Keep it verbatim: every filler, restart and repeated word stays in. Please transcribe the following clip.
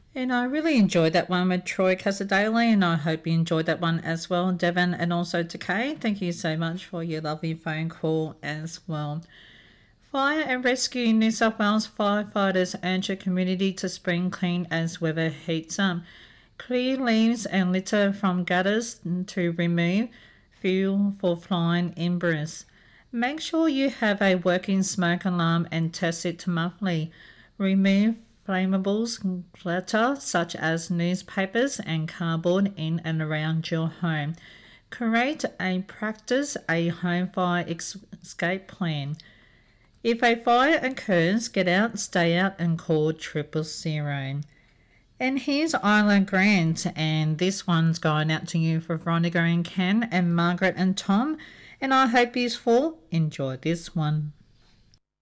And I really enjoyed that one with Troy Casadale, and I hope you enjoyed that one as well, Devon, and also Decay. Thank you so much for your lovely phone call as well. Fire and Rescue New South Wales firefighters urge the community to spring clean as weather heats up. Clear leaves and litter from gutters to remove fuel for flying embers. Make sure you have a working smoke alarm and test it monthly. Remove flammables clutter such as newspapers and cardboard in and around your home. Create a practice a home fire escape plan. If a fire occurs, get out, stay out and call triple zero. And here's Isla Grant, and this one's going out to you for Veronica and Ken and Margaret and Tom, and I hope you all enjoy this one.